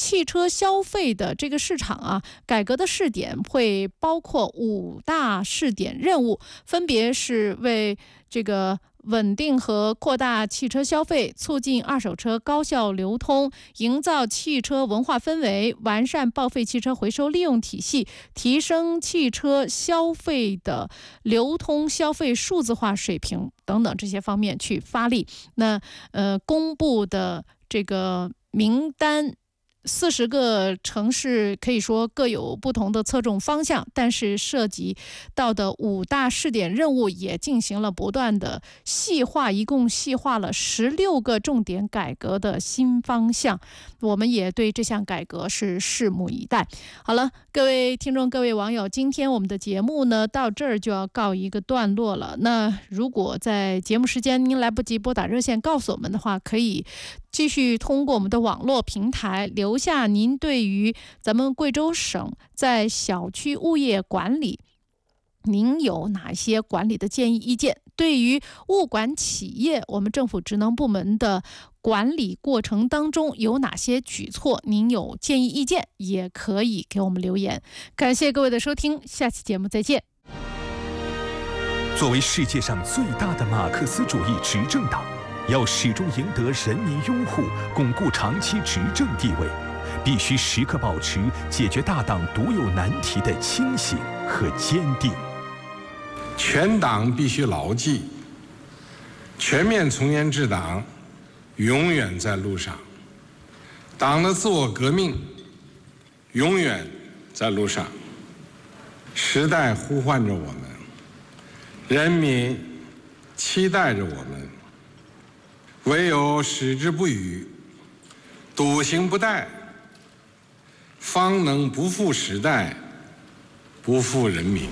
汽车消费的这个市场啊，改革的试点会包括5大试点任务，分别是为这个稳定和扩大汽车消费，促进二手车高效流通，营造汽车文化氛围，完善报废汽车回收利用体系，提升汽车消费的流通消费数字化水平等等这些方面去发力。那公布的这个名单，40个城市可以说各有不同的侧重方向，但是涉及到的5大试点任务也进行了不断的细化，一共细化了16个重点改革的新方向。我们也对这项改革是拭目以待。好了，各位听众，各位网友，今天我们的节目呢到这儿就要告一个段落了。那如果在节目时间您来不及拨打热线告诉我们的话，可以继续通过我们的网络平台留下您对于咱们贵州省在小区物业管理您有哪些管理的建议意见？对于物管企业，我们政府职能部门的管理过程当中有哪些举措，您有建议意见也可以给我们留言。感谢各位的收听，下期节目再见。 作为世界上最大的马克思主义执政党，要始终赢得人民拥护，巩固长期执政地位，必须时刻保持解决大党独有难题的清醒和坚定。 全党必须牢记，全面从严治党永远在路上，党的自我革命永远在路上。时代呼唤着我们，人民期待着我们，唯有矢志不渝，笃行不怠，方能不负时代，不负人民。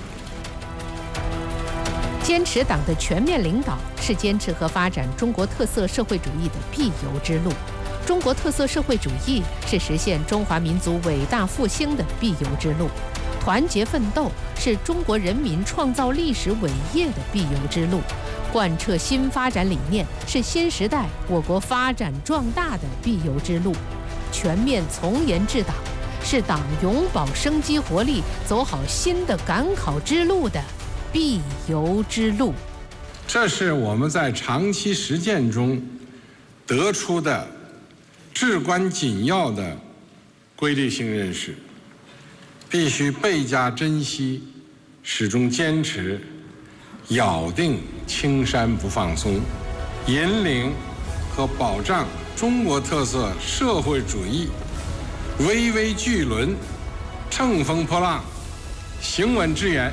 坚持党的全面领导是坚持和发展中国特色社会主义的必由之路。中国特色社会主义是实现中华民族伟大复兴的必由之路。团结奋斗是中国人民创造历史伟业的必由之路。贯彻新发展理念是新时代我国发展壮大的必由之路。全面从严治党是党永葆生机活力，走好新的赶考之路的必由之路。 这是我们在长期实践中得出的至关紧要的规律性认识，必须倍加珍惜，始终坚持，咬定青山不放松，引领和保障中国特色社会主义巍巍巨轮乘风破浪，行稳致远。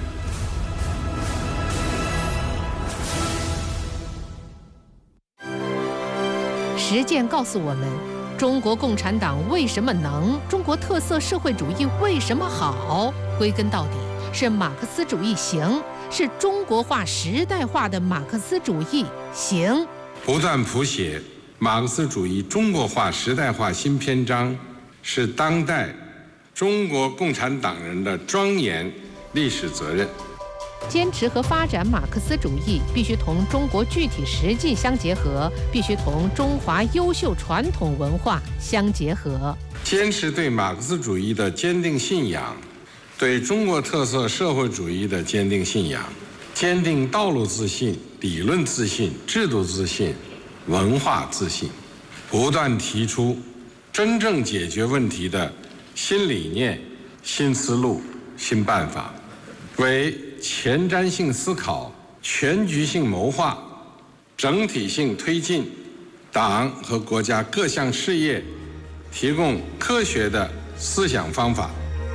实践告诉我们，中国共产党为什么能，中国特色社会主义为什么好，归根到底是马克思主义行，是中国化时代化的马克思主义行。 不断谱写马克思主义中国化时代化新篇章，是当代中国共产党人的庄严历史责任。 坚持和发展马克思主义必须同中国具体实际相结合，必须同中华优秀传统文化相结合。 坚持对马克思主义的坚定信仰，对中国特色社会主义的坚定信仰，坚定道路自信、理论自信、制度自信、文化自信，不断提出真正解决问题的新理念、新思路、新办法，为前瞻性思考、全局性谋划、整体性推进党和国家各项事业提供科学的思想方法。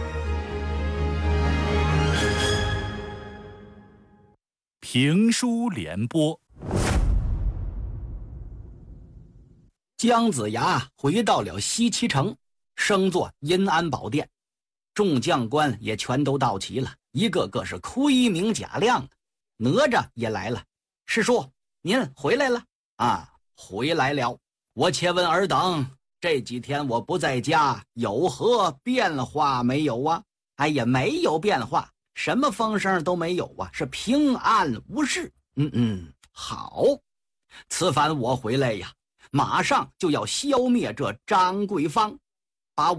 评书联播。 姜子牙回到了西岐城，升做阴安保殿，众将官也全都到齐了，一个个是盔明甲亮。哪吒也来了，师叔，您回来了啊？回来了。我且问尔等，这几天我不在家，有何变化没有啊？哎呀，没有变化，什么风声都没有啊，是平安无事。好，此番我回来呀，马上就要消灭这张桂芳，